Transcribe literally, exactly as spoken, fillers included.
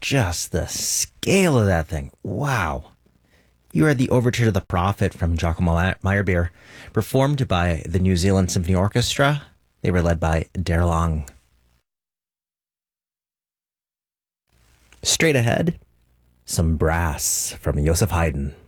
just the scale of that thing. Wow. You heard the Overture to the Prophet from Giacomo Meyerbeer, performed by the New Zealand Symphony Orchestra. They were led by Der Lang. Straight ahead, some brass from Joseph Haydn.